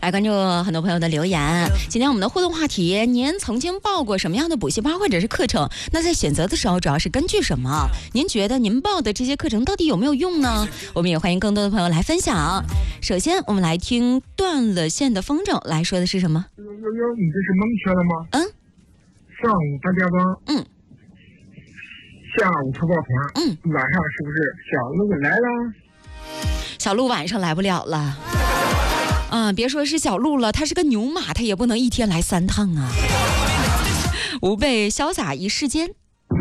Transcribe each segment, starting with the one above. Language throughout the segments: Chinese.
来关注很多朋友的留言。今天我们的互动话题，您曾经报过什么样的补习班或者是课程？那在选择的时候主要是根据什么？您觉得您报的这些课程到底有没有用呢？我们也欢迎更多的朋友来分享。首先我们来听断了线的风筝来说的是什么？ 你这是蒙圈了吗？上午打电话，下午出报团，晚上是不是小鹿来了？ 小鹿晚上来不了了。别说是小鹿了，他是个牛马，他也不能一天来3趟啊。吾辈潇洒一世间。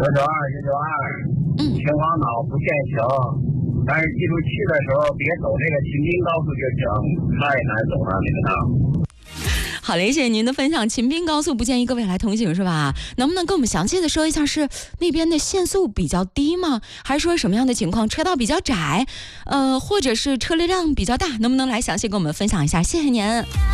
192，秦皇岛不限行，但是记住去的时候别走这个秦滨高速就行，太难走了那个道。 好嘞，谢谢您的分享。秦滨高速不建议各位来通行是吧？能不能跟我们详细的说一下，是那边的限速比较低吗？还是说什么样的情况？车道比较窄，或者是车流量比较大？能不能来详细跟我们分享一下？谢谢您。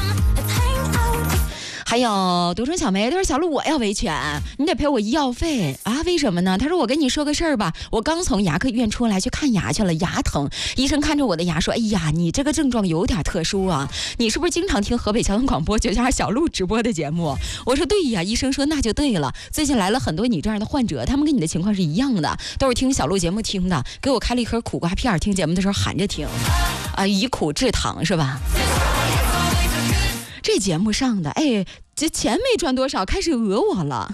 还有独生小梅，他说小鹿我要维权，你得赔我医药费啊？为什么呢？他说我跟你说个事儿吧，我刚从牙科医院出来去看牙去了，牙疼，医生看着我的牙说，哎呀，你这个症状有点特殊啊，你是不是经常听河北交通广播992小鹿直播的节目？我说对呀，医生说那就对了，最近来了很多你这样的患者，他们跟你的情况是一样的，都是听小鹿节目听的，给我开了一盒苦瓜片，听节目的时候含着听啊，以苦治糖是吧？这节目上的，这钱没赚多少，开始讹我了。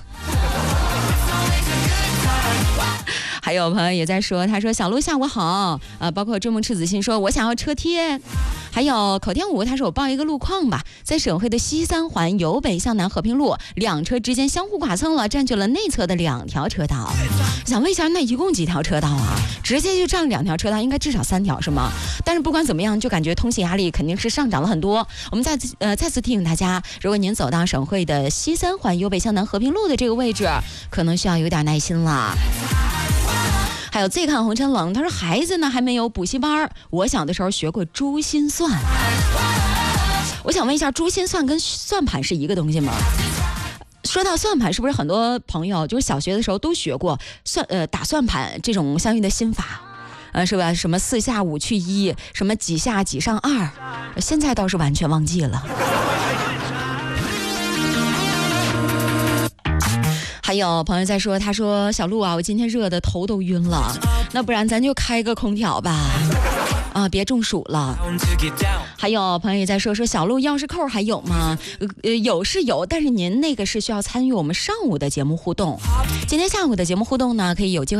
还有朋友也在说，他说小鹿下午好，包括追梦赤子心说我想要车贴。还有口天武他说我报一个路况吧，在省会的西三环由北向南和平路两车之间相互剐蹭了，占据了内侧的2条车道。想问一下，那一共几条车道啊？直接就占2条车道，应该至少3条是吗？但是不管怎么样，就感觉通行压力肯定是上涨了很多。我们再次提醒大家，如果您走到省会的西三环由北向南和平路的这个位置，可能需要有点耐心了。还有 Z 看红尘冷，他说孩子呢还没有补习班，我小的时候学过珠心算。我想问一下，珠心算跟算盘是一个东西吗？说到算盘，是不是很多朋友就是小学的时候都学过打算盘这种相应的心法？是吧？什么4下5去1，什么几下几上2，现在倒是完全忘记了。还有朋友在说，他说小鹿啊，我今天热的头都晕了，那不然咱就开个空调吧，别中暑了。还有朋友也在说小鹿钥匙扣还有吗？有是有，但是您那个是需要参与我们上午的节目互动。今天下午的节目互动呢，可以有机会